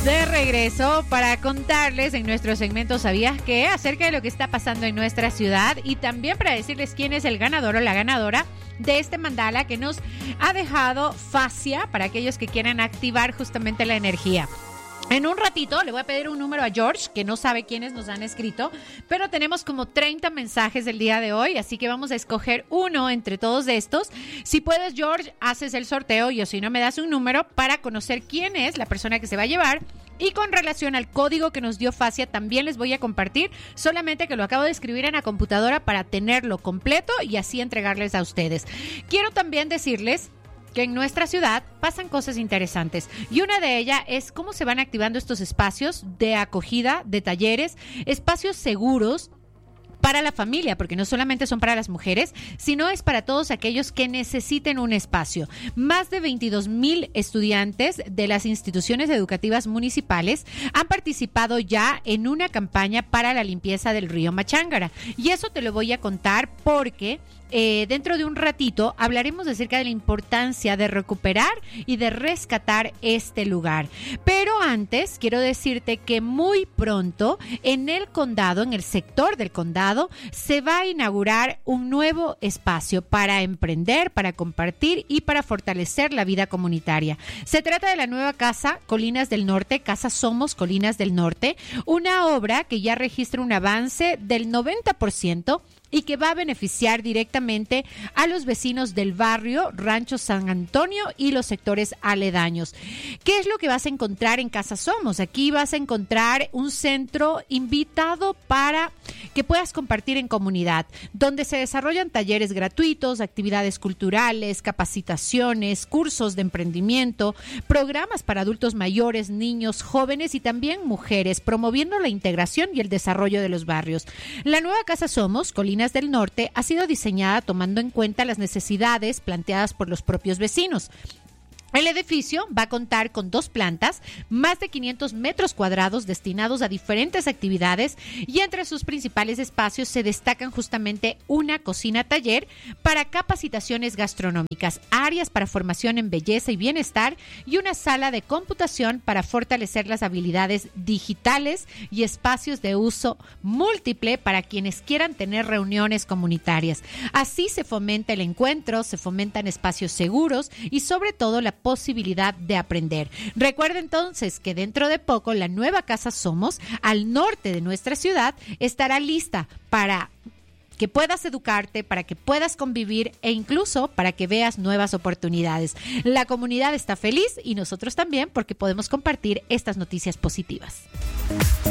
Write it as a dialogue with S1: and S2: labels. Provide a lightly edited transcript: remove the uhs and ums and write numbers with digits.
S1: De regreso para contarles en nuestro segmento ¿Sabías qué? Acerca de lo que está pasando en nuestra ciudad y también para decirles quién es el ganador o la ganadora de este mandala que nos ha dejado fascia para aquellos que quieran activar justamente la energía. En un ratito le voy a pedir un número a George, que no sabe quiénes nos han escrito, pero tenemos como 30 mensajes del día de hoy, así que vamos a escoger uno entre todos estos. Si puedes, George, haces el sorteo y o si no me das un número para conocer quién es la persona que se va a llevar. Y con relación al código que nos dio Fascia, también les voy a compartir, solamente que lo acabo de escribir en la computadora para tenerlo completo y así entregarles a ustedes. Quiero también decirles que en nuestra ciudad pasan cosas interesantes y una de ellas es cómo se van activando estos espacios de acogida, de talleres, espacios seguros para la familia, porque no solamente son para las mujeres, sino es para todos aquellos que necesiten un espacio. Más de 22,000 estudiantes de las instituciones educativas municipales han participado ya en una campaña para la limpieza del río Machángara. Y eso te lo voy a contar porque dentro de un ratito hablaremos acerca de la importancia de recuperar y de rescatar este lugar. Pero antes quiero decirte que muy pronto en el condado, en el sector del condado, se va a inaugurar un nuevo espacio para emprender, para compartir y para fortalecer la vida comunitaria. Se trata de la nueva Casa Colinas del Norte, Casa Somos Colinas del Norte, una obra que ya registra un avance del 90% y que va a beneficiar directamente a los vecinos del barrio Rancho San Antonio y los sectores aledaños. ¿Qué es lo que vas a encontrar en Casa Somos? Aquí vas a encontrar un centro invitado para que puedas compartir en comunidad, donde se desarrollan talleres gratuitos, actividades culturales, capacitaciones, cursos de emprendimiento, programas para adultos mayores, niños, jóvenes y también mujeres, promoviendo la integración y el desarrollo de los barrios. La nueva Casa Somos, Colinas del Norte, ha sido diseñada tomando en cuenta las necesidades planteadas por los propios vecinos. El edificio va a contar con 2 plantas, más de 500 metros cuadrados destinados a diferentes actividades y entre sus principales espacios se destacan justamente una cocina-taller para capacitaciones gastronómicas, áreas para formación en belleza y bienestar y una sala de computación para fortalecer las habilidades digitales y espacios de uso múltiple para quienes quieran tener reuniones comunitarias. Así se fomenta el encuentro, se fomentan espacios seguros y sobre todo la posibilidad de aprender. Recuerda entonces que dentro de poco la nueva Casa Somos al norte de nuestra ciudad estará lista para que puedas educarte, para que puedas convivir e incluso para que veas nuevas oportunidades. La comunidad está feliz y nosotros también porque podemos compartir estas noticias positivas.